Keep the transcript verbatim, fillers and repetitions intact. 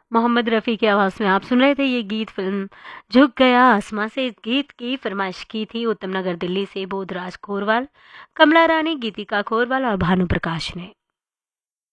मोहम्मद रफ़ी की आवाज़ में आप सुन रहे थे ये गीत फ़िल्म झुक गया आसमां से। इस गीत की फरमाइश की थी उत्तम नगर दिल्ली से बोधराज खोरवाल, कमला रानी, गीतिका खोरवाल और भानु प्रकाश ने।